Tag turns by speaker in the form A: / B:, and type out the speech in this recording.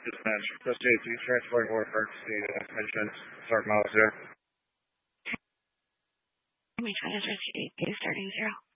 A: Dispatch, Press J2, transporting order for state mentioned, start miles 0.
B: My time is starting 0.